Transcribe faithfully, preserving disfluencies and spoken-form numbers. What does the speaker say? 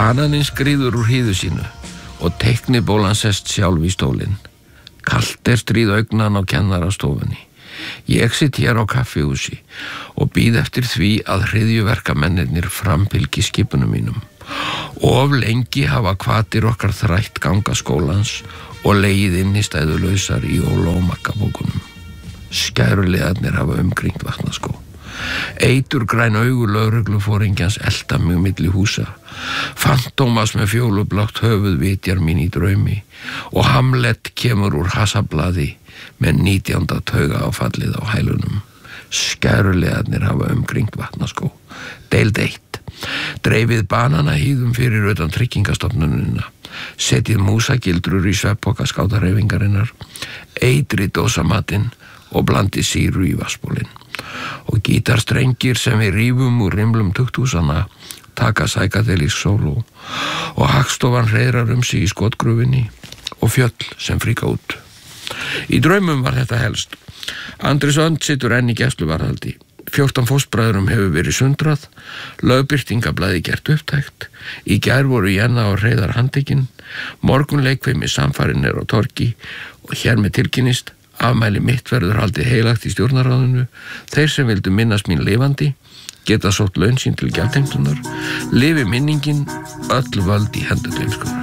Bananinn skríður úr hýðu sínu og teiknibólan sest sjálf í stólinn. Kalt er stríð augnan á kennarastofunni. Ég sitt hér á kaffihúsi og bíð eftir því að hryðjuverkamennirnir framfylgi skipunum mínum. Of lengi hafa hvatir okkar þrætt ganga skólans og legið innistæðulausar í ólómakkabókunum. Skæruliðarnir hafa umkringt vatnaskó. Eitur græn augu lögregluforingjans elta mig milli húsa. Fantómas með fjólublátt höfuð vitjar mín í draumi og Hamlet kemur úr hasablaði með nítjánda tauga áfallið á hælunum. Skæruliðarnir hafa umkringt vatnaskó. Deild eitt. Dreifið bananahýðum fyrir utan tryggingastofnunina. Setjið músagildrur í svefnpoka skátahreyfingarinnar. Eitrið dósamatinn og blandið sýru í vassbólinn. Og gítarstrengir sem við rífum úr rimlum tukthúsana taka sækadelísk sóló og Hagstofan hreiðrar um sig í skotgrúfinni og fjöll sem fríka út. Í draumum var þetta helst. Andris Önd situr enn í gæsluvarðhaldi. fjórtán fóstbræðurum hefur verið sundrað, lögbirtingablaði gert upptækt, í gær voru Jenna og Hreiðar handtekinn, morgun leikfimi samfarin er á torgi og hér með tilkynnist afmæli mitt verður haldið heilagt í stjórnarráðinu. Þeir sem vildu minnast mín lifandi geta sótt laun sín til gjaldheimtunar. Lifi minningin, öll völd í hendur gleymskunnar.